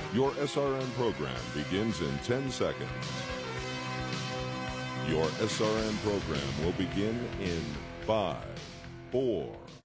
Your SRN program begins in 10 seconds. Your SRN program will begin in 5, 4,